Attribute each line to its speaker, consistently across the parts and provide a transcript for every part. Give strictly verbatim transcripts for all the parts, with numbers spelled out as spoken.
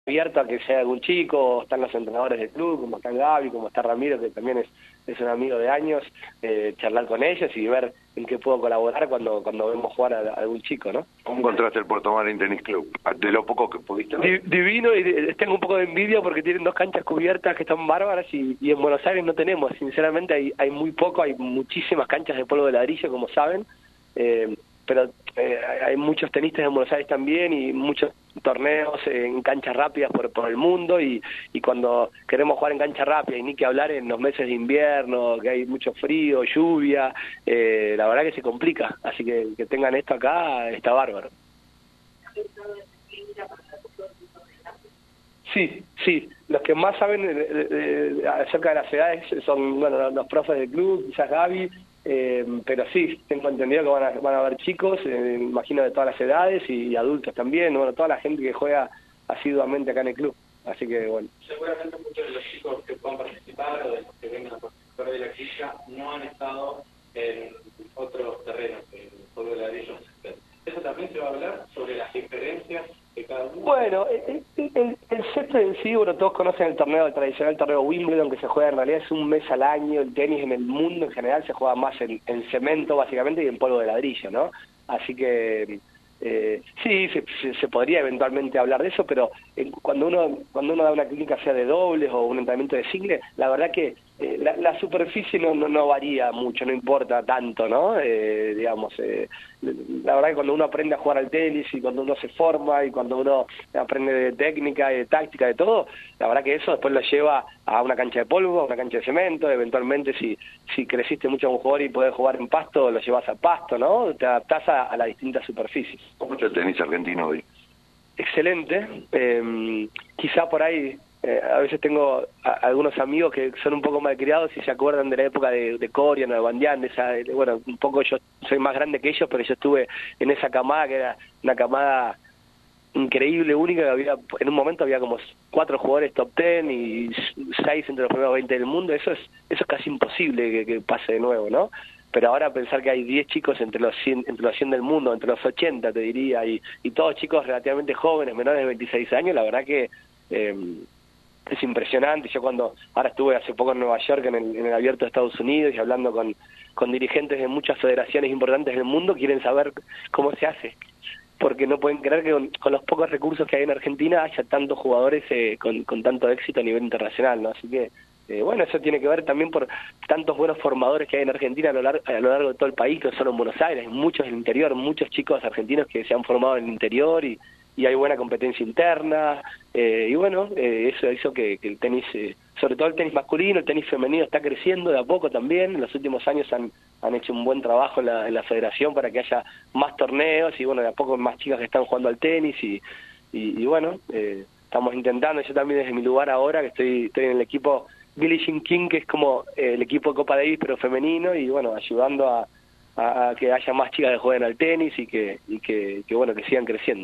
Speaker 1: abierto a que sea algún chico, están los entrenadores del club, como está Gaby, como está Ramiro, que también es, es un amigo de años, eh, charlar con ellos y ver en qué puedo colaborar cuando cuando vemos jugar a, a algún chico, ¿no?
Speaker 2: ¿Cómo encontraste el Puerto Madryn Tennis Club? De lo poco que pudiste ver.
Speaker 1: Divino, y de, tengo un poco de envidia porque tienen dos canchas cubiertas que están bárbaras y, y en Buenos Aires no tenemos. Sinceramente hay, hay muy poco, hay muchísimas canchas de polvo de ladrillo, como saben, eh, pero eh, hay muchos tenistas en Buenos Aires también y muchos torneos en canchas rápidas por, por el mundo y, y cuando queremos jugar en cancha rápida y ni que hablar en los meses de invierno, que hay mucho frío, lluvia, eh, la verdad que se complica, así que que tengan esto acá está bárbaro. Sí, sí, los que más saben de, de, de, acerca de las edades son bueno los profes del club, quizás Gaby, eh, pero sí, tengo entendido que van a, van a haber chicos, eh, imagino de todas las edades y adultos también, bueno, toda la gente que juega asiduamente acá en el club, así que bueno.
Speaker 3: Seguramente muchos de los chicos que puedan participar o de los que vengan a participar de la grilla no han estado en otros terrenos, en el polvo de ladrillo. Eso también se va a hablar sobre las diferencias de cada uno.
Speaker 1: Bueno, el, el, el césped en sí, bueno, todos conocen el torneo, el tradicional torneo Wimbledon, que se juega en realidad es un mes al año. El tenis en el mundo en general se juega más en, en cemento básicamente y en polvo de ladrillo, ¿no? Así que eh, sí, se, se, se podría eventualmente hablar de eso, pero eh, cuando uno cuando uno da una clínica sea de dobles o un entrenamiento de single, la verdad que eh, la, la superficie no, no no varía mucho, no importa tanto, ¿no? Eh, digamos, eh, la verdad que cuando uno aprende a jugar al tenis y cuando uno se forma y cuando uno aprende de técnica y de táctica, de todo, la verdad que eso después lo lleva a una cancha de polvo, a una cancha de cemento, eventualmente si si creciste mucho a un jugador y podés jugar en pasto, lo llevas a pasto, ¿no? Te adaptás a, a las distintas superficies.
Speaker 2: ¿Cómo está el tenis argentino hoy?
Speaker 1: Excelente, eh, quizá por ahí eh, a veces tengo a, algunos amigos que son un poco malcriados y se acuerdan de la época de, de Coria, de Bandián, de esa, de, bueno, un poco yo soy más grande que ellos, pero yo estuve en esa camada que era una camada increíble, única, que había en un momento había como cuatro jugadores top ten y seis entre los primeros veinte del mundo, eso es eso es casi imposible que, que pase de nuevo, ¿no? Pero ahora pensar que hay diez chicos entre los cien, entre los cien del mundo, entre los ochenta te diría, y, y todos chicos relativamente jóvenes, menores de veintiséis años, la verdad que eh, es impresionante. Yo cuando ahora estuve hace poco en Nueva York en el, en el Abierto de Estados Unidos y hablando con, con dirigentes de muchas federaciones importantes del mundo, quieren saber cómo se hace, porque no pueden creer que con, con los pocos recursos que hay en Argentina haya tantos jugadores eh, con, con tanto éxito a nivel internacional, ¿no? Así que Eh, bueno, eso tiene que ver también por tantos buenos formadores que hay en Argentina a lo, largo, a lo largo de todo el país, no solo en Buenos Aires, muchos en el interior, muchos chicos argentinos que se han formado en el interior y, y hay buena competencia interna, eh, y bueno, eh, eso hizo que, que el tenis, eh, sobre todo el tenis masculino, el tenis femenino está creciendo de a poco también. En los últimos años han, han hecho un buen trabajo en la, en la federación para que haya más torneos y bueno, de a poco más chicas que están jugando al tenis y, y, y bueno, eh, estamos intentando, yo también desde mi lugar ahora, que estoy, estoy en el equipo Billie Jean King, que es como eh, el equipo de Copa Davis pero femenino, y bueno, ayudando a, a, a que haya más chicas que jueguen al tenis y que y que, que bueno, que sigan creciendo.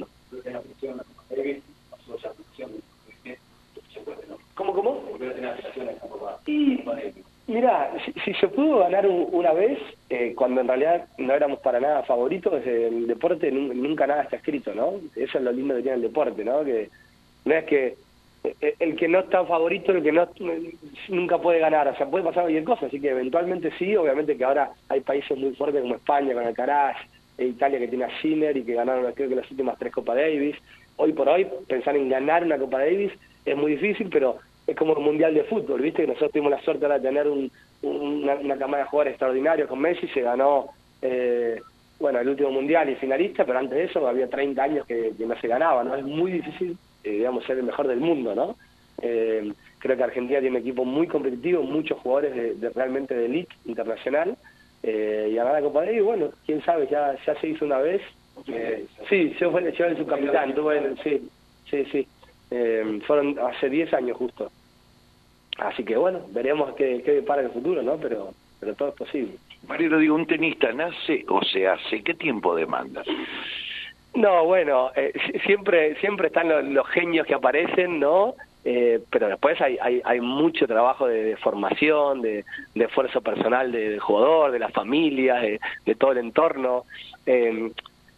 Speaker 1: ¿Cómo, cómo? Y mira, si, si se pudo ganar un, una vez, eh, cuando en realidad no éramos para nada favoritos, el deporte nunca nada está escrito, ¿no? Eso es lo lindo que tiene el deporte, ¿no? Que no es que el que no está favorito, el que no nunca puede ganar, o sea, puede pasar cualquier cosa, así que eventualmente sí, obviamente que ahora hay países muy fuertes como España con Alcaraz, e Italia que tiene a Sinner y que ganaron creo que las últimas tres Copa Davis. Hoy por hoy pensar en ganar una Copa Davis es muy difícil, pero es como el Mundial de Fútbol, ¿viste? Que nosotros tuvimos la suerte ahora de tener un, una, una camada de jugadores extraordinarios con Messi, se ganó eh, bueno, el último Mundial y finalista, pero antes de eso había treinta años que, que no se ganaba, ¿no? Es muy difícil Eh, digamos, ser el mejor del mundo, ¿no? Eh, creo que Argentina tiene un equipo muy competitivo, muchos jugadores de, de realmente de elite internacional, eh, y ganar la Copa Davis, bueno, quién sabe, ya ya se hizo una vez. Eh, sí, yo fui yo el subcapitán, tuve el, sí, sí, sí, eh, fueron hace diez años justo. Así que bueno, veremos qué, qué para el futuro, ¿no? Pero, pero todo es posible.
Speaker 2: Mariano, digo, ¿un tenista nace o se hace? ¿Qué tiempo demanda?
Speaker 1: No, bueno, eh, siempre siempre están los, los genios que aparecen, ¿no? Eh, pero después hay, hay hay mucho trabajo de, de formación, de, de esfuerzo personal de, del jugador, de las familias, de, de todo el entorno. Eh,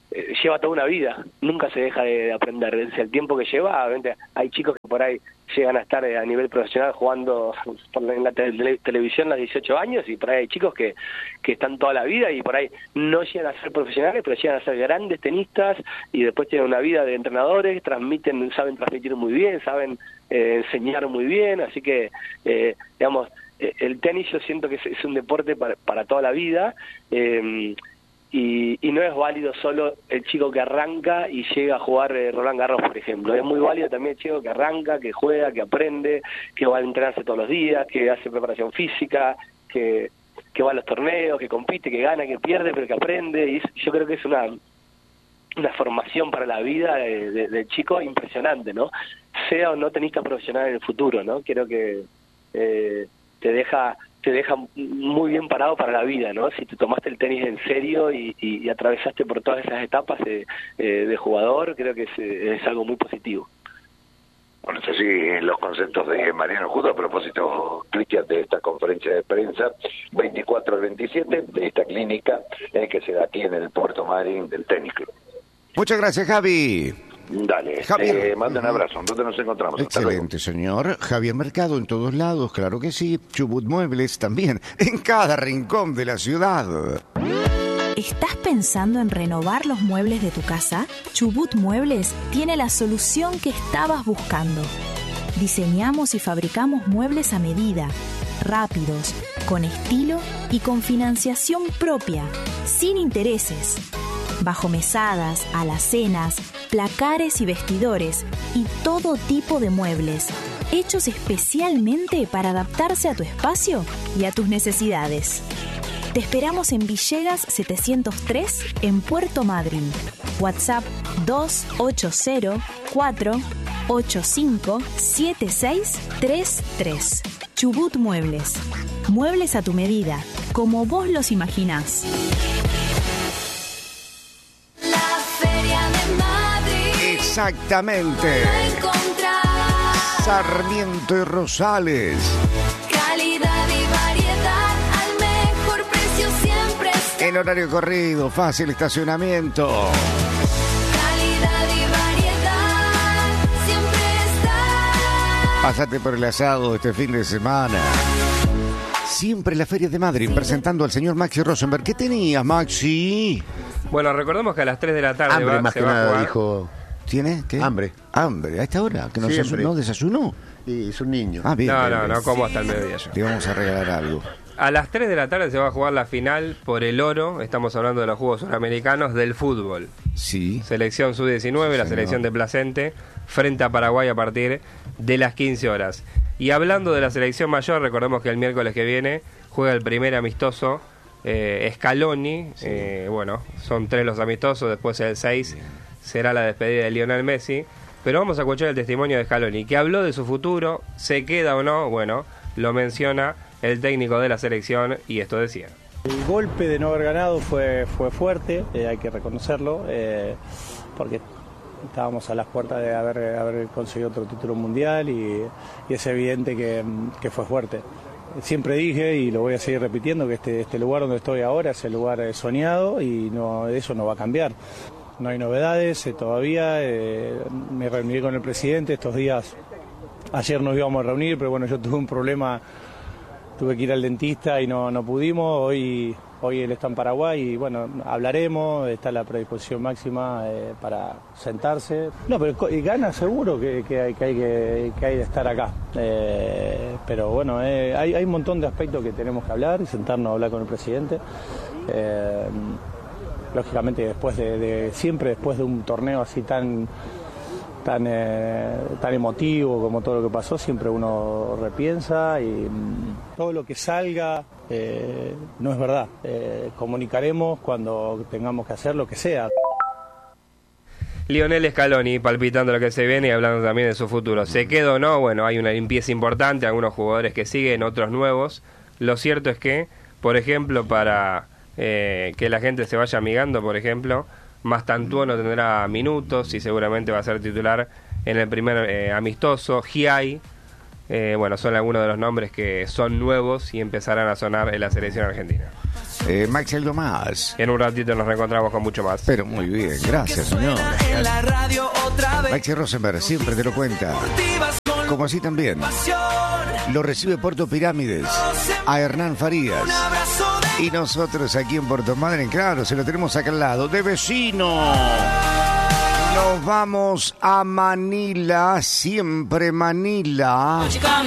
Speaker 1: eh, lleva toda una vida, nunca se deja de, de aprender. Es el tiempo que lleva, obviamente, hay chicos que por ahí llegan a estar a nivel profesional jugando por la, en la tele, televisión a los dieciocho años, y por ahí hay chicos que, que están toda la vida y por ahí no llegan a ser profesionales, pero llegan a ser grandes tenistas y después tienen una vida de entrenadores, transmiten, saben transmitir muy bien, saben eh, enseñar muy bien, así que, eh, digamos, eh, el tenis yo siento que es, es un deporte para, para toda la vida, eh, Y, y no es válido solo el chico que arranca y llega a jugar eh, Roland Garros, por ejemplo. Es muy válido también el chico que arranca, que juega, que aprende, que va a entrenarse todos los días, que hace preparación física, que, que va a los torneos, que compite, que gana, que pierde, pero que aprende. Y es, yo creo que es una una formación para la vida del de, de chico impresionante, ¿no? Sea o no tenista profesional en el futuro, ¿no? Creo que eh, te deja... te deja muy bien parado para la vida, ¿no? Si te tomaste el tenis en serio y, y, y atravesaste por todas esas etapas de, eh, de jugador, creo que es, es algo muy positivo.
Speaker 2: Bueno, eso sí, los conceptos de Mariano Justo. A propósito, Cristian, de esta conferencia de prensa, veinticuatro al veintisiete, de esta clínica eh, que se da aquí en el Puerto Madryn del Tenis Club.
Speaker 4: Muchas gracias, Javi.
Speaker 2: Dale,
Speaker 4: Javier.
Speaker 2: Eh, manda un abrazo. ¿Dónde nos encontramos?
Speaker 4: Excelente, señor. Javier Mercado en todos lados, claro que sí. Chubut Muebles también, en cada rincón de la ciudad.
Speaker 5: ¿Estás pensando en renovar los muebles de tu casa? Chubut Muebles tiene la solución que estabas buscando. Diseñamos y fabricamos muebles a medida, rápidos, con estilo y con financiación propia, sin intereses. Bajo mesadas, alacenas, placares y vestidores y todo tipo de muebles, hechos especialmente para adaptarse a tu espacio y a tus necesidades. Te esperamos en Villegas setecientos tres, en Puerto Madryn. WhatsApp dos ocho cero, cuatro ocho cinco, siete seis tres tres. Chubut Muebles. Muebles a tu medida, como vos los imaginás.
Speaker 4: Exactamente. Sarmiento y Rosales.
Speaker 6: Calidad y variedad al mejor precio siempre está.
Speaker 4: En horario corrido, fácil estacionamiento.
Speaker 6: Calidad y variedad siempre está.
Speaker 4: Pásate por el asado este fin de semana. Siempre la Feria de Madrid, presentando al señor Maxi Rosenberg. ¿Qué tenías, Maxi?
Speaker 7: Bueno, recordemos que a las tres de la tarde
Speaker 8: Hambre,
Speaker 7: va,
Speaker 8: más
Speaker 7: se
Speaker 8: que
Speaker 7: va
Speaker 8: nada,
Speaker 7: a jugar.
Speaker 8: dijo.
Speaker 4: ¿Tiene? ¿Qué?
Speaker 8: Hambre.
Speaker 4: Hambre, a esta hora, que no,
Speaker 8: Siempre.
Speaker 4: se, no desayunó.
Speaker 8: Y es un niño.
Speaker 4: Ah, bien.
Speaker 7: No,
Speaker 4: bien,
Speaker 7: no,
Speaker 4: bien.
Speaker 7: no como hasta el mediodía yo.
Speaker 4: Te vamos a regalar algo.
Speaker 7: A las tres de la tarde se va a jugar la final por el oro. Estamos hablando de los Juegos Suramericanos del fútbol.
Speaker 4: Sí.
Speaker 7: Selección sub diecinueve, la
Speaker 4: Señor.
Speaker 7: selección de Placente, frente a Paraguay a partir de las quince horas. Y hablando de la selección mayor, recordemos que el miércoles que viene juega el primer amistoso, eh, Scaloni.
Speaker 4: Sí.
Speaker 7: Eh, bueno, son tres los amistosos, después el seis será la despedida de Lionel Messi. Pero vamos a escuchar el testimonio de Scaloni, que habló de su futuro, se queda o no, bueno, lo menciona el técnico de la selección y esto decía.
Speaker 9: El golpe de no haber ganado fue, fue fuerte, eh, hay que reconocerlo, eh, porque estábamos a las puertas de haber, haber conseguido otro título mundial y, y es evidente que, que fue fuerte. Siempre dije, y lo voy a seguir repitiendo, que este, este lugar donde estoy ahora es el lugar eh, soñado y no, eso no va a cambiar. No hay novedades eh, todavía, eh, me reuní con el presidente estos días, ayer nos íbamos a reunir, pero bueno, yo tuve un problema, tuve que ir al dentista y no, no pudimos, hoy, hoy él está en Paraguay y bueno, hablaremos, está la predisposición máxima eh, para sentarse. No, pero y gana seguro que, que, hay, que, hay, que, que hay de estar acá, eh, pero bueno, eh, hay, hay un montón de aspectos que tenemos que hablar y sentarnos a hablar con el presidente. Eh, Lógicamente después de, de siempre después de un torneo así tan tan eh, tan emotivo como todo lo que pasó, siempre uno repiensa y mm, todo lo que salga eh, no es verdad. Eh, comunicaremos cuando tengamos que hacer lo que sea.
Speaker 7: Lionel Scaloni palpitando lo que se viene y hablando también de su futuro. ¿Se queda o no? Bueno, hay una limpieza importante, algunos jugadores que siguen, otros nuevos. Lo cierto es que, por ejemplo, para Eh, que la gente se vaya amigando, por ejemplo, Mastantuono no tendrá minutos y seguramente va a ser titular en el primer eh, amistoso. Giai, eh, bueno, son algunos de los nombres que son nuevos y empezarán a sonar en la selección argentina.
Speaker 4: Eh, Max, algo más.
Speaker 7: En un ratito nos reencontramos con mucho más.
Speaker 4: Pero muy bien, gracias, señor. Maxi Rosenberg siempre te lo cuenta. Como así también lo recibe Puerto Pirámides a Hernán Farías. Y nosotros aquí en Puerto Madryn, claro, se lo tenemos acá al lado, de vecino. Nos vamos a Manila, siempre Manila.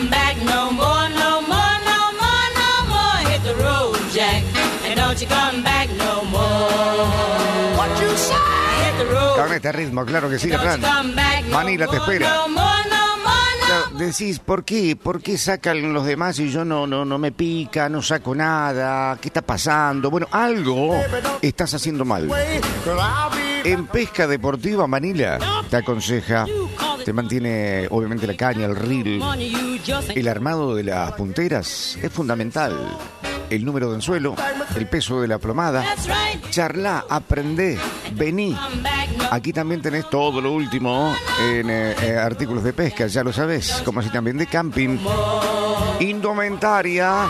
Speaker 4: Con este ritmo, claro que sí, Hernán. Manila te espera. Claro, decís, ¿por qué? ¿Por qué sacan los demás y yo no, no, no me pica, no saco nada? ¿Qué está pasando? Bueno, algo estás haciendo mal. En pesca deportiva, Manila te aconseja, te mantiene obviamente la caña, el reel, el armado de las punteras es fundamental. El número de anzuelo, el peso de la plomada. Charlá, aprendé, vení. Aquí también tenés todo lo último en eh, eh, artículos de pesca, ya lo sabés, como así también de camping. Indumentaria.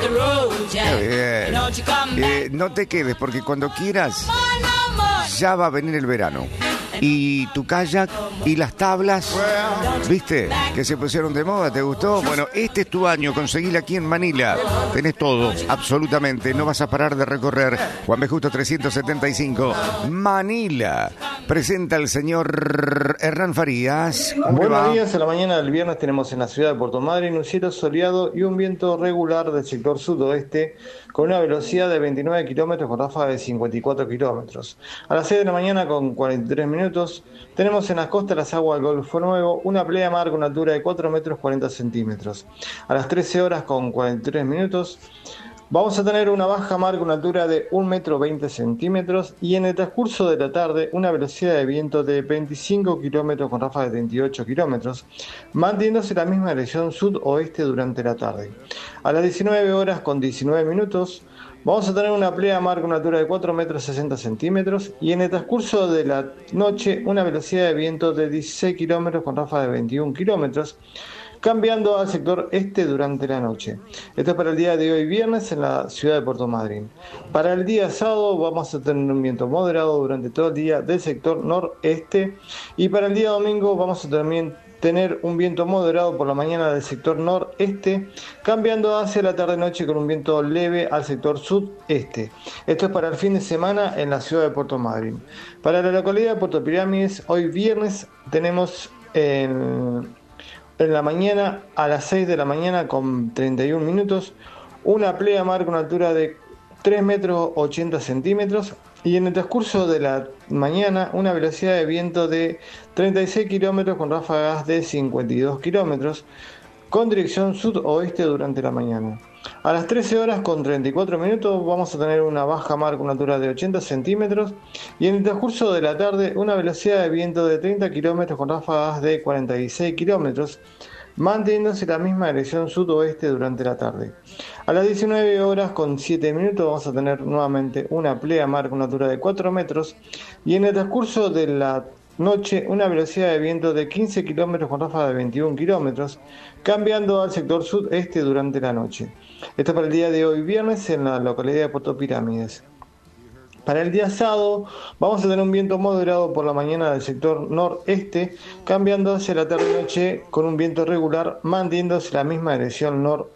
Speaker 4: Eh, eh, no te quedes, porque cuando quieras ya va a venir el verano. Y tu kayak y las tablas, ¿viste? Que se pusieron de moda, ¿te gustó? Bueno, este es tu año, conseguíla aquí en Manila. Tenés todo, absolutamente, no vas a parar de recorrer. Juan B. Justo trescientos setenta y cinco, Manila. Presenta el señor Hernán Farías.
Speaker 8: Buenos días, a la mañana del viernes tenemos en la ciudad de Puerto Madryn un cielo soleado y un viento regular del sector sudoeste con una velocidad de veintinueve kilómetros con ráfaga de cincuenta y cuatro kilómetros. A las seis de la mañana con cuarenta y tres minutos tenemos en las costas las aguas del Golfo Nuevo una pleamar con una altura de cuatro metros cuarenta centímetros. A las trece horas con cuarenta y tres minutos vamos a tener una baja mar con una altura de un metro veinte centímetros y en el transcurso de la tarde una velocidad de viento de veinticinco kilómetros con ráfaga de treinta y ocho kilómetros, manteniéndose la misma dirección sud-oeste durante la tarde. A las diecinueve horas con diecinueve minutos vamos a tener una pleamar con una altura de cuatro metros sesenta centímetros y en el transcurso de la noche una velocidad de viento de dieciséis kilómetros con ráfaga de veintiún kilómetros, cambiando al sector este durante la noche. Esto es para el día de hoy viernes en la ciudad de Puerto Madryn. Para el día sábado vamos a tener un viento moderado durante todo el día del sector noreste y para el día domingo vamos a también tener un viento moderado por la mañana del sector noreste, cambiando hacia la tarde-noche con un viento leve al sector sudeste. Esto es para el fin de semana en la ciudad de Puerto Madryn. Para la localidad de Puerto Pirámides, hoy viernes tenemos en... En la mañana, a las seis de la mañana con treinta y un minutos, una pleamar con una altura de tres metros ochenta centímetros y en el transcurso de la mañana una velocidad de viento de treinta y seis kilómetros con ráfagas de cincuenta y dos kilómetros con dirección sudoeste durante la mañana. A las trece horas con treinta y cuatro minutos vamos a tener una baja mar con una altura de ochenta centímetros y en el transcurso de la tarde una velocidad de viento de treinta kilómetros con ráfagas de cuarenta y seis kilómetros, manteniéndose la misma dirección sudoeste durante la tarde. A las diecinueve horas con siete minutos vamos a tener nuevamente una pleamar con una altura de cuatro metros y en el transcurso de la noche una velocidad de viento de quince kilómetros con ráfaga de veintiún kilómetros, cambiando al sector sudeste durante la noche. Esto es para el día de hoy viernes en la localidad de Puerto Pirámides. Para el día sábado vamos a tener un viento moderado por la mañana del sector noreste, cambiando hacia la tarde-noche con un viento regular, manteniéndose la misma dirección noreste.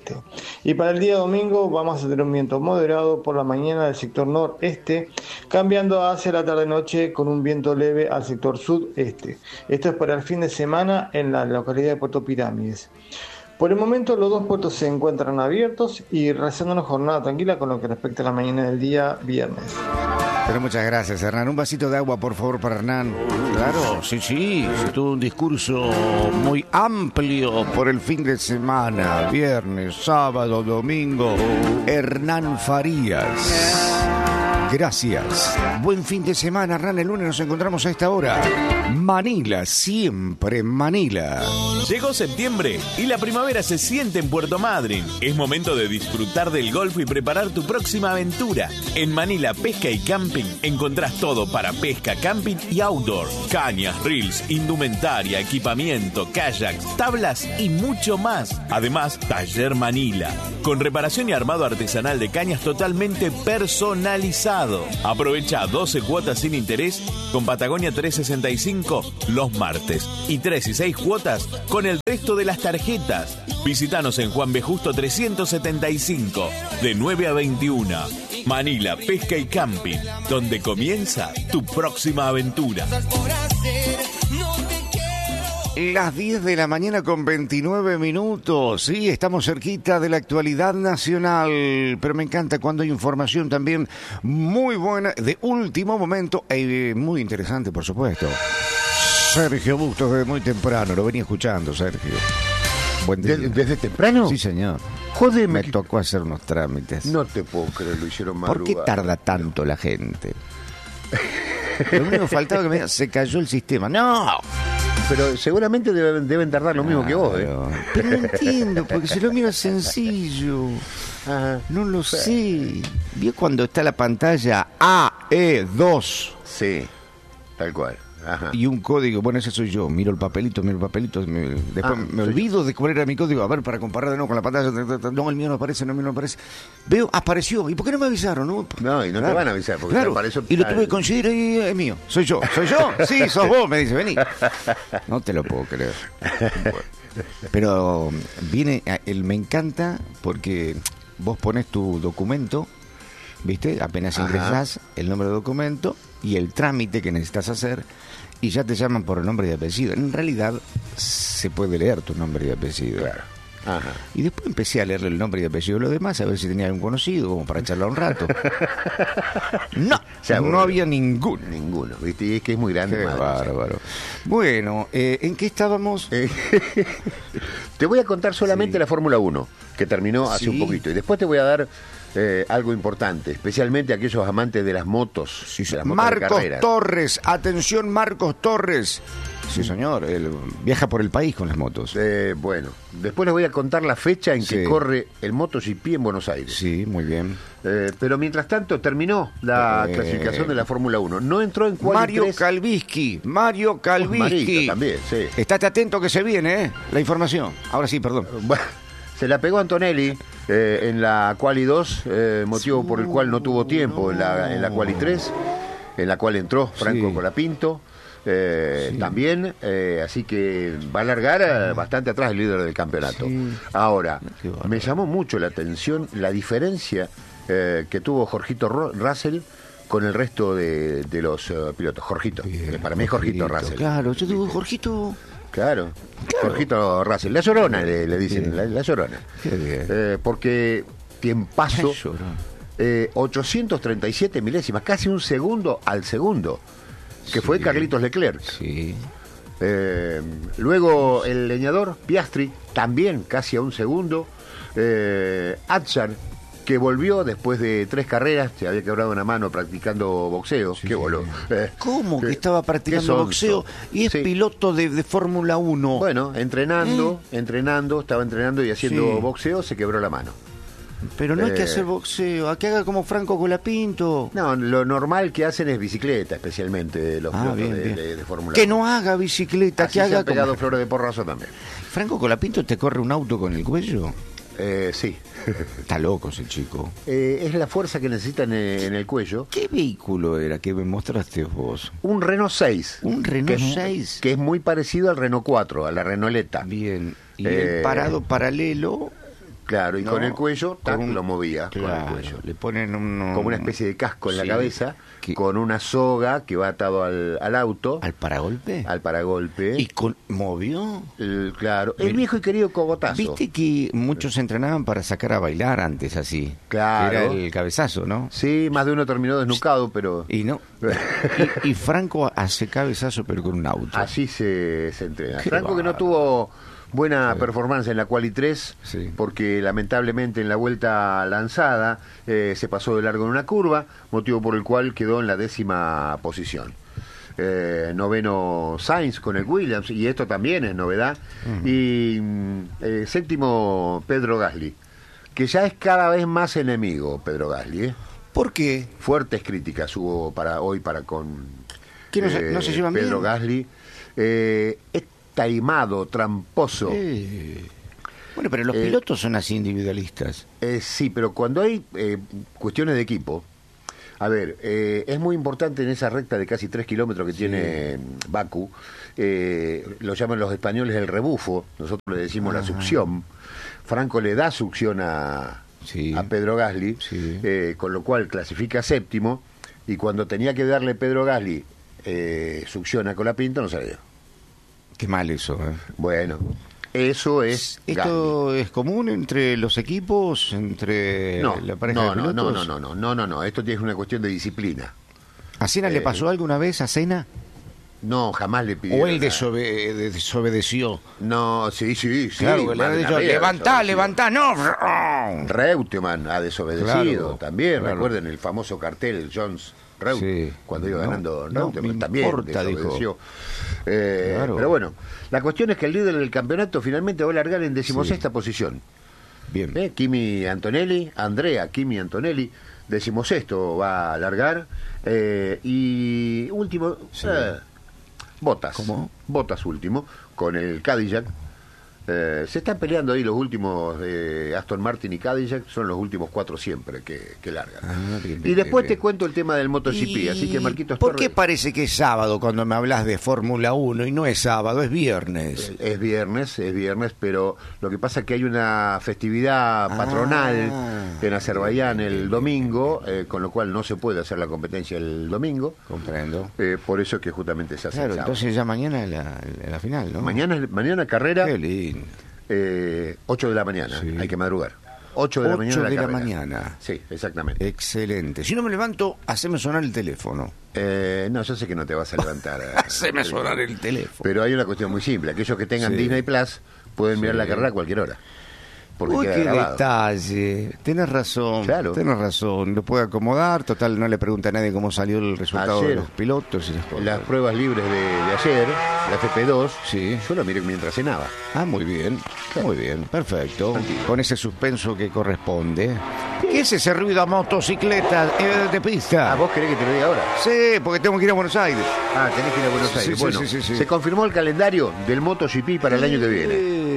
Speaker 8: Y para el día domingo vamos a tener un viento moderado por la mañana del sector noreste, cambiando hacia la tarde-noche con un viento leve al sector sudeste. Esto es para el fin de semana en la localidad de Puerto Pirámides. Por el momento los dos puertos se encuentran abiertos y realizando una jornada tranquila con lo que respecta a la mañana del día viernes.
Speaker 4: Pero muchas gracias, Hernán. Un vasito de agua, por favor, para Hernán. Claro, sí, sí. Tuvo un discurso muy amplio por el fin de semana. Viernes, sábado, domingo. Hernán Farías. Gracias. Buen fin de semana, Ran. El lunes nos encontramos a esta hora. Manila, siempre Manila.
Speaker 10: Llegó septiembre y la primavera se siente en Puerto Madryn. Es momento de disfrutar del golf y preparar tu próxima aventura. En Manila Pesca y Camping encontrás todo para pesca, camping y outdoor. Cañas, reels, indumentaria, equipamiento, kayaks, tablas y mucho más. Además, Taller Manila, con reparación y armado artesanal de cañas totalmente personalizado. Aprovecha doce cuotas sin interés con Patagonia trescientos sesenta y cinco los martes y tres y seis cuotas con el resto de las tarjetas. Visítanos en Juan B. Justo trescientos setenta y cinco de nueve a veintiuno. Manila Pesca y Camping, donde comienza tu próxima aventura.
Speaker 4: Las diez de la mañana con veintinueve minutos. Sí, estamos cerquita de la actualidad nacional, pero me encanta cuando hay información también muy buena, de último momento, y muy interesante, por supuesto. Sergio Bustos, desde muy temprano, lo venía escuchando, Sergio. Buen día.
Speaker 11: ¿Desde temprano?
Speaker 4: Sí, señor.
Speaker 11: Jódeme.
Speaker 4: Me tocó hacer unos trámites.
Speaker 11: No te puedo creer, lo hicieron mal.
Speaker 4: ¿Por qué tarda tanto la gente? Lo único que faltaba que me diga, se cayó el sistema. ¡No!
Speaker 11: Pero seguramente deben, deben tardar lo mismo claro, que vos, ¿eh?
Speaker 4: Pero no entiendo, porque si lo miro es sencillo. Ajá. No lo sé. ¿Vio cuando está la pantalla A E dos?
Speaker 11: Sí, tal cual. Ajá.
Speaker 4: Y un código, bueno, ese soy yo, miro el papelito, miro el papelito, me, después ah, me olvido yo. de cuál era mi código, a ver, para comparar de nuevo con la pantalla, no, el mío no aparece, no, el mío no aparece. Veo, apareció, ¿y por qué no me avisaron? No,
Speaker 11: no y no claro. te van a avisar, porque
Speaker 4: claro.
Speaker 11: te apareció...
Speaker 4: Y lo tuve que conseguir y es mío, soy yo, soy yo, sí, sos vos, me dice, vení. No te lo puedo creer. Bueno. Pero viene, él me encanta porque vos pones tu documento, ¿viste? Apenas Ajá. ingresás el nombre de documento y el trámite que necesitas hacer y ya te llaman por el nombre y apellido. En realidad se puede leer tu nombre y apellido.
Speaker 11: Claro. Ajá.
Speaker 4: Y después empecé a leerle el nombre y apellido de los demás, a ver si tenía algún conocido, como para charlar un rato. No, o sea, no bueno, había ninguno.
Speaker 11: Ninguno, ¿viste? Y es que es muy grande.
Speaker 4: Qué madre, bárbaro. Sí. Bueno, eh, ¿en qué estábamos?
Speaker 11: Eh, te voy a contar solamente sí. la Fórmula uno, que terminó hace sí. un poquito. Y después te voy a dar eh, algo importante, especialmente a aquellos amantes de las motos.
Speaker 4: Sí,
Speaker 11: de las
Speaker 4: motos Marcos de Torres, atención Marcos Torres. Sí, señor, él viaja por el país con las motos.
Speaker 11: Eh, bueno, después les voy a contar la fecha en sí. que corre el MotoGP en Buenos Aires.
Speaker 4: Sí, muy bien.
Speaker 11: Eh, pero mientras tanto terminó la eh, clasificación de la Fórmula uno. No entró en cual
Speaker 4: Mario
Speaker 11: tres.
Speaker 4: Calvischi, Mario Calvischi.
Speaker 11: También, sí.
Speaker 4: Estate atento que se viene, ¿eh? La información. Ahora sí, perdón.
Speaker 11: Bueno, se la pegó Antonelli eh, en la Quali dos, eh, motivo por el cual no tuvo tiempo no. en la, en la Quali tres, en la cual entró Franco sí. Colapinto. Eh, sí. También, eh, así que va a largar eh, bastante atrás el líder del campeonato. Sí. Ahora, me llamó mucho la atención la diferencia eh, que tuvo Jorgito Russell con el resto de, de los uh, pilotos. Jorgito, Bien, para mí es Jorgito Russell.
Speaker 4: Claro, yo digo Jorgito.
Speaker 11: Claro, claro. Jorgito Russell. La Llorona le, le dicen, la, la Llorona. Eh, porque tiempazo, eh, ochocientos treinta y siete milésimas, casi un segundo al segundo. Que sí, fue Carlitos Leclerc.
Speaker 4: Sí.
Speaker 11: Eh, luego el leñador Piastri, también casi a un segundo. Eh, Atzar, que volvió después de tres carreras, se había quebrado una mano practicando boxeo.
Speaker 4: Sí,
Speaker 11: Qué boludo. Eh,
Speaker 4: ¿Cómo que estaba practicando boxeo y es sí. piloto de, de Fórmula uno?
Speaker 11: Bueno, entrenando, ¿Eh? entrenando, estaba entrenando y haciendo sí. boxeo, se quebró la mano.
Speaker 4: Pero no hay eh, que hacer boxeo, a que haga como Franco Colapinto.
Speaker 11: No, lo normal que hacen es bicicleta, especialmente los
Speaker 4: ah,
Speaker 11: pilotos
Speaker 4: bien,
Speaker 11: de,
Speaker 4: bien.
Speaker 11: de, de Fórmula
Speaker 4: Que
Speaker 11: uno.
Speaker 4: no haga bicicleta,
Speaker 11: Así
Speaker 4: que
Speaker 11: se
Speaker 4: haga
Speaker 11: han pegado
Speaker 4: como...
Speaker 11: flores de porrazo también.
Speaker 4: ¿Franco Colapinto te corre un auto con el cuello?
Speaker 11: Eh, sí.
Speaker 4: Está loco ese chico.
Speaker 11: Eh, es la fuerza que necesitan en, en el cuello.
Speaker 4: ¿Qué vehículo era que me mostraste vos?
Speaker 11: Un Renault seis.
Speaker 4: ¿Un Renault seis?
Speaker 11: Que es muy parecido al Renault cuatro, a la Renauleta.
Speaker 4: Bien. Y eh, el parado paralelo...
Speaker 11: Claro, y
Speaker 4: no,
Speaker 11: con el cuello tac,
Speaker 4: un,
Speaker 11: lo movía
Speaker 4: claro,
Speaker 11: con el cuello.
Speaker 4: Le ponen un,
Speaker 11: como una especie de casco en sí, la cabeza,
Speaker 4: que,
Speaker 11: con una soga que va atado al, al auto.
Speaker 4: ¿Al paragolpe?
Speaker 11: Al paragolpe.
Speaker 4: ¿Y con, movió?
Speaker 11: El, claro, el viejo y querido cogotazo.
Speaker 4: Viste que muchos entrenaban para sacar a bailar antes así.
Speaker 11: Claro.
Speaker 4: Era el cabezazo, ¿no?
Speaker 11: Sí, más de uno terminó desnucado, pero...
Speaker 4: Y no. y, y Franco hace cabezazo, pero con un auto.
Speaker 11: Así se, se entrena.
Speaker 4: Qué
Speaker 11: Franco
Speaker 4: barba.
Speaker 11: que no tuvo... Buena
Speaker 4: Sí.
Speaker 11: performance en la Quali tres,
Speaker 4: Sí.
Speaker 11: porque lamentablemente en la vuelta lanzada eh, se pasó de largo en una curva, motivo por el cual quedó en la décima posición. Eh, noveno Sainz con el Williams, y esto también es novedad. Uh-huh. Y mm, eh, séptimo Pedro Gasly, que ya es cada vez más enemigo Pedro Gasly, ¿eh?
Speaker 4: ¿Por qué?
Speaker 11: Fuertes críticas hubo para hoy para con
Speaker 4: ¿Qué no, se, no se llevan
Speaker 11: Pedro
Speaker 4: bien?
Speaker 11: Gasly. Eh, es taimado, tramposo.
Speaker 4: Eh. Bueno, pero los
Speaker 11: Eh,
Speaker 4: pilotos son así individualistas.
Speaker 11: Eh, sí, pero cuando hay eh, cuestiones de equipo, a ver, eh, es muy importante en esa recta de casi tres kilómetros que
Speaker 4: Sí.
Speaker 11: tiene Bakú, eh, lo llaman los españoles el rebufo, nosotros le decimos
Speaker 4: Ajá.
Speaker 11: la succión. Franco le da succión a,
Speaker 4: Sí.
Speaker 11: a Pedro Gasly,
Speaker 4: Sí.
Speaker 11: eh, con lo cual clasifica séptimo, y cuando tenía que darle Pedro Gasly eh, succión a Colapinto, no se le dio.
Speaker 4: Qué mal eso, ¿eh?
Speaker 11: Bueno, eso es
Speaker 4: ¿Esto
Speaker 11: Gasly.
Speaker 4: es común entre los equipos, entre
Speaker 11: No,
Speaker 4: la pareja
Speaker 11: no,
Speaker 4: de
Speaker 11: no,
Speaker 4: pilotos?
Speaker 11: no, no, no, no, no, no, esto es una cuestión de disciplina.
Speaker 4: ¿A Senna
Speaker 11: Eh,
Speaker 4: le pasó alguna vez a Senna?
Speaker 11: No, jamás le pidió.
Speaker 4: ¿O él desobe- desobedeció?
Speaker 11: No, sí, sí, sí.
Speaker 4: Claro, que le
Speaker 11: más
Speaker 4: ha
Speaker 11: de una
Speaker 4: dicho,
Speaker 11: vez
Speaker 4: levantá,
Speaker 11: desobedecido.
Speaker 4: levantá, no.
Speaker 11: Reutemann ha desobedecido
Speaker 4: Claro,
Speaker 11: también.
Speaker 4: claro.
Speaker 11: Recuerden el famoso cartel Jones Reut,
Speaker 4: Sí.
Speaker 11: cuando iba
Speaker 4: No,
Speaker 11: ganando
Speaker 4: no
Speaker 11: Reutemann
Speaker 4: me
Speaker 11: también
Speaker 4: importa,
Speaker 11: desobedeció. Eh,
Speaker 4: Claro.
Speaker 11: Pero bueno, la cuestión es que el líder del campeonato finalmente va a largar en decimosexta
Speaker 4: Sí.
Speaker 11: posición.
Speaker 4: Bien.
Speaker 11: ¿Eh? Kimi Antonelli, Andrea Kimi Antonelli, decimosexto va a largar. Eh, y último,
Speaker 4: Sí.
Speaker 11: eh, Bottas.
Speaker 4: ¿Cómo?
Speaker 11: Bottas último, con el Cadillac. Eh, se están peleando ahí los últimos, eh, Aston Martin y Cadillac, son los últimos cuatro siempre que, que largan.
Speaker 4: Ah, bien,
Speaker 11: y
Speaker 4: bien,
Speaker 11: después
Speaker 4: bien,
Speaker 11: te
Speaker 4: bien.
Speaker 11: cuento el tema del MotoGP, así que Marquitos
Speaker 4: ¿Por qué
Speaker 11: Torres-
Speaker 4: parece que es sábado cuando me hablas de Fórmula uno y no es sábado, es viernes?
Speaker 11: Es viernes, es viernes, pero lo que pasa es que hay una festividad patronal
Speaker 4: Ah,
Speaker 11: en Azerbaiyán
Speaker 4: bien,
Speaker 11: el
Speaker 4: bien,
Speaker 11: domingo, eh, con lo cual no se puede hacer la competencia el domingo.
Speaker 4: Comprendo.
Speaker 11: Eh, por eso es que justamente se hace
Speaker 4: Claro,
Speaker 11: el sábado.
Speaker 4: entonces ya mañana la, la final, ¿no?
Speaker 11: Mañana, mañana carrera,
Speaker 4: Qué lindo.
Speaker 11: eh, ocho de la mañana,
Speaker 4: Sí.
Speaker 11: hay que madrugar. ocho de la
Speaker 4: ocho
Speaker 11: mañana.
Speaker 4: de la
Speaker 11: carrera.
Speaker 4: mañana.
Speaker 11: Sí, exactamente.
Speaker 4: Excelente. Si no me levanto, haceme sonar el teléfono.
Speaker 11: Eh, no, yo sé que no te vas a levantar. eh,
Speaker 4: Haceme sonar el teléfono.
Speaker 11: Pero hay una cuestión muy simple. Aquellos que tengan
Speaker 4: Sí.
Speaker 11: Disney Plus pueden mirar
Speaker 4: Sí.
Speaker 11: la carrera a cualquier hora. Porque
Speaker 4: Uy,
Speaker 11: queda
Speaker 4: qué
Speaker 11: grabado.
Speaker 4: detalle. Tenés razón.
Speaker 11: Claro.
Speaker 4: Tenés razón. Lo puede acomodar. Total, no le pregunta a nadie cómo salió el resultado
Speaker 11: Ayer,
Speaker 4: de los pilotos y esas cosas.
Speaker 11: Las pruebas libres de, de ayer, la F P dos,
Speaker 4: Sí.
Speaker 11: yo la miré mientras cenaba.
Speaker 4: Ah, muy bien. Muy bien. Perfecto.
Speaker 11: Tranquilo.
Speaker 4: Con ese suspenso que corresponde. ¿Qué es ese ruido a motocicleta eh, de pista?
Speaker 11: Ah, ¿vos querés que te lo diga ahora?
Speaker 4: Sí, porque tengo que ir a Buenos Aires.
Speaker 11: Ah, tenés que ir a Buenos
Speaker 4: Sí,
Speaker 11: Aires.
Speaker 4: sí,
Speaker 11: bueno,
Speaker 4: sí, sí, sí.
Speaker 11: se confirmó el calendario del MotoGP para el año que viene.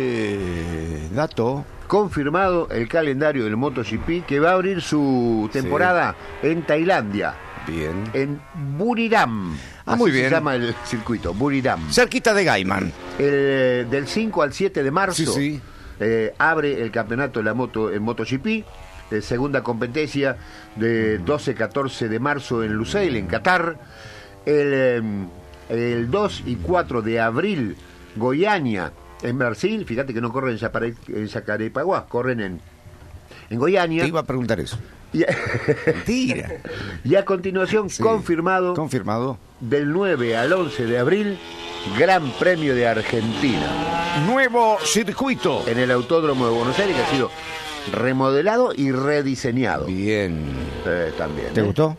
Speaker 4: Eh, dato.
Speaker 11: Confirmado el calendario del MotoGP que va a abrir su temporada en Tailandia,
Speaker 4: Bien.
Speaker 11: en Buriram.
Speaker 4: Ah,
Speaker 11: Así
Speaker 4: muy
Speaker 11: se
Speaker 4: bien.
Speaker 11: llama el circuito, Buriram.
Speaker 4: Cerquita de Gaiman.
Speaker 11: El, del cinco al siete de marzo
Speaker 4: Sí, sí.
Speaker 11: eh, abre el campeonato de la moto en MotoGP. eh, segunda competencia de doce a catorce de marzo en Lusail, en Qatar. El, eh, el dos y cuatro de abril, Goiânia, en Brasil. Fíjate que no corren en, Yapare- en Jacarepaguá, corren en, en Goiânia.
Speaker 4: Te iba a preguntar eso.
Speaker 11: Y a,
Speaker 4: Mentira.
Speaker 11: y a continuación,
Speaker 4: Sí.
Speaker 11: confirmado,
Speaker 4: Confirmado.
Speaker 11: del nueve al once de abril, Gran Premio de Argentina.
Speaker 4: Nuevo circuito.
Speaker 11: En el Autódromo de Buenos Aires, que ha sido remodelado y rediseñado.
Speaker 4: Bien.
Speaker 11: Eh, también.
Speaker 4: ¿Te
Speaker 11: ¿eh?
Speaker 4: gustó?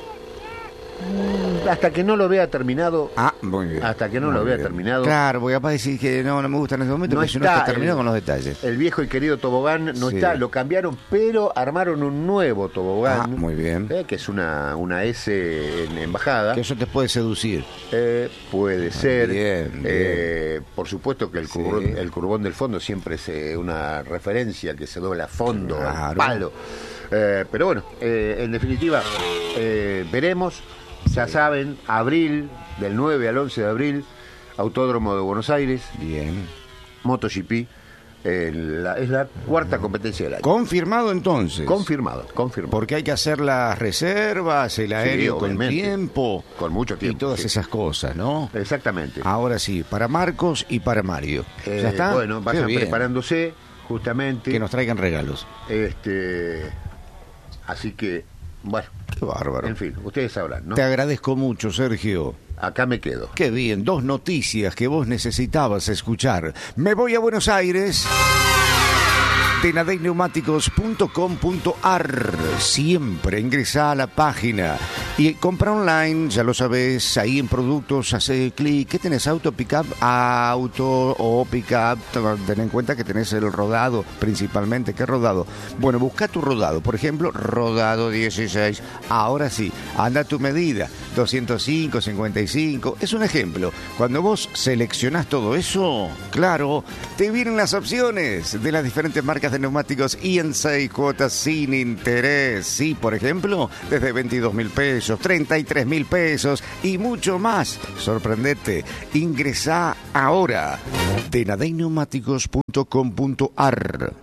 Speaker 11: Hasta que no lo vea terminado.
Speaker 4: Ah, muy bien.
Speaker 11: Hasta que no
Speaker 4: Muy
Speaker 11: lo vea
Speaker 4: bien.
Speaker 11: terminado.
Speaker 4: Claro, voy a decir que no, no me gusta en este momento,
Speaker 11: No
Speaker 4: porque si no
Speaker 11: está
Speaker 4: está terminado
Speaker 11: el-
Speaker 4: con los detalles.
Speaker 11: El viejo y querido tobogán no
Speaker 4: Sí.
Speaker 11: está, lo cambiaron, pero armaron un nuevo tobogán.
Speaker 4: Ah, muy bien.
Speaker 11: eh, que es una, una S en, en bajada.
Speaker 4: Que eso te puede seducir.
Speaker 11: Eh, puede ser.
Speaker 4: bien,
Speaker 11: Eh, por supuesto que el,
Speaker 4: Sí.
Speaker 11: curbón, el curbón del fondo siempre es eh, una referencia que se dobla a fondo, al
Speaker 4: Claro.
Speaker 11: palo. Eh, pero bueno, eh, en definitiva, eh, veremos. Ya saben, abril, del nueve al once de abril, Autódromo de Buenos Aires,
Speaker 4: Bien.
Speaker 11: MotoGP. eh, la- es la cuarta competencia del año.
Speaker 4: Confirmado entonces.
Speaker 11: Confirmado, confirmado.
Speaker 4: Porque hay que hacer las reservas, el aéreo con
Speaker 11: obviamente.
Speaker 4: tiempo.
Speaker 11: Con mucho tiempo,
Speaker 4: Y todas
Speaker 11: sí.
Speaker 4: esas cosas, ¿no?
Speaker 11: Exactamente.
Speaker 4: Ahora sí, para Marcos y para Mario.
Speaker 11: Eh,
Speaker 4: ¿Ya está?
Speaker 11: Bueno,
Speaker 4: Qué
Speaker 11: vayan
Speaker 4: bien.
Speaker 11: preparándose, justamente.
Speaker 4: Que nos traigan regalos.
Speaker 11: Este, así que, bueno,
Speaker 4: Qué bárbaro.
Speaker 11: en fin, ustedes sabrán, ¿no?
Speaker 4: Te agradezco mucho, Sergio.
Speaker 11: Acá me quedo.
Speaker 4: Qué bien, dos noticias que vos necesitabas escuchar. Me voy a Buenos Aires. Denadey Neumáticos punto com punto ar. Siempre ingresá a la página y compra online, ya lo sabés, ahí en productos, hace clic. ¿Qué tenés? ¿Auto, pick-up? Auto o pick-up. Ten en cuenta que tenés el rodado, principalmente. ¿Qué rodado? Bueno, busca tu rodado. Por ejemplo, rodado dieciséis. Ahora sí, anda a tu medida. doscientos cinco, cincuenta y cinco. Es un ejemplo. Cuando vos seleccionás todo eso, claro, te vienen las opciones de las diferentes marcas de neumáticos y en seis cuotas sin interés. Sí, por ejemplo, desde veintidós mil pesos, treinta y tres mil pesos y mucho más. Sorprendete. Ingresá ahora. Denadey Neumáticos punto com punto ar.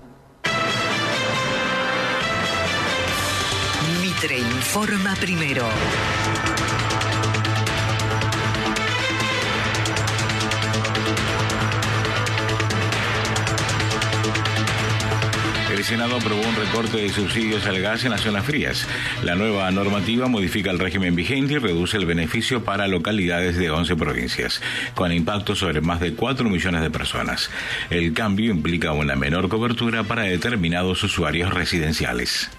Speaker 12: Mitre informa primero.
Speaker 13: El Senado aprobó un recorte de subsidios al gas en las zonas frías. La nueva normativa modifica el régimen vigente y reduce el beneficio para localidades de once provincias, con impacto sobre más de cuatro millones de personas. El cambio implica una menor cobertura para determinados usuarios residenciales.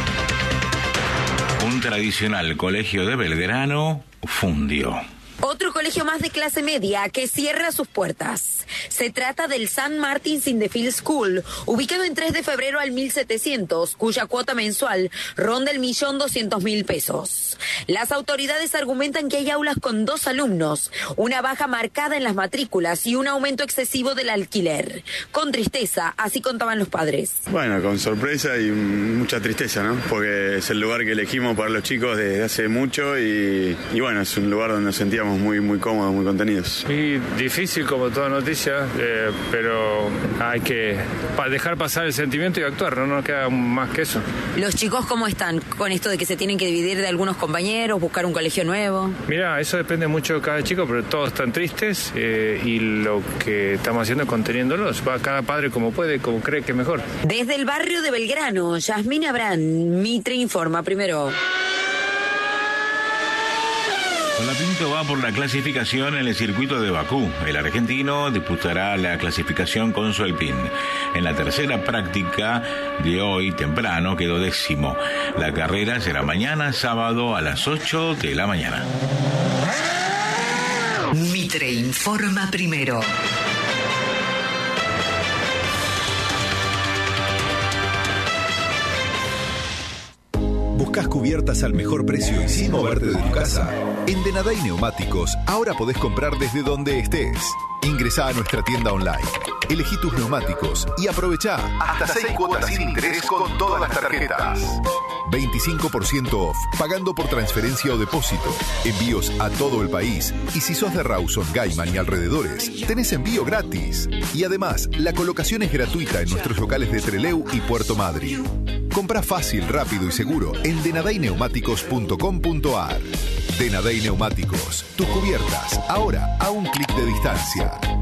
Speaker 13: Un tradicional colegio de Belgrano fundió.
Speaker 14: Otro colegio más de clase media que cierra sus puertas. Se trata del San Martin's in the Field School, ubicado en tres de febrero al mil setecientos, cuya cuota mensual ronda el millón doscientos mil pesos. Las autoridades argumentan que hay aulas con dos alumnos, una baja marcada en las matrículas y un aumento excesivo del alquiler. Con tristeza, así contaban los padres.
Speaker 15: Bueno, con sorpresa y mucha tristeza, ¿no? Porque es el lugar que elegimos para los chicos desde hace mucho y, y bueno, es un lugar donde nos sentíamos muy muy cómodos, muy contenidos.
Speaker 16: Y difícil como toda noticia, eh, pero hay que pa- dejar pasar el sentimiento y actuar, no nos queda más que eso.
Speaker 14: ¿Los chicos cómo están con esto de que se tienen que dividir de algunos compañeros, buscar un colegio nuevo?
Speaker 16: Mira, eso depende mucho de cada chico, pero todos están tristes eh, y lo que estamos haciendo es conteniéndolos. Va cada padre como puede, como cree que es mejor.
Speaker 14: Desde el barrio de Belgrano, Yasmín Abrán, Mitre informa primero.
Speaker 13: Colapinto va por la clasificación en el circuito de Bakú. El argentino disputará la clasificación con su Alpine. En la tercera práctica de hoy temprano quedó décimo. La carrera será mañana, sábado, a las ocho de la mañana.
Speaker 12: Mitre informa primero.
Speaker 17: ¿Buscas cubiertas al mejor precio y sin moverte de tu casa? En Denadey Neumáticos ahora podés comprar desde donde estés. Ingresá a nuestra tienda online, elegí tus neumáticos y aprovechá hasta seis cuotas sin interés con todas las tarjetas. veinticinco por ciento off, pagando por transferencia o depósito. Envíos a todo el país. Y si sos de Rawson, Gaiman y alrededores, tenés envío gratis. Y además, la colocación es gratuita en nuestros locales de Trelew y Puerto Madryn. Comprá fácil, rápido y seguro en denadey neumáticos punto com punto ar. Denadey Neumáticos, tus cubiertas, ahora a un clic de distancia.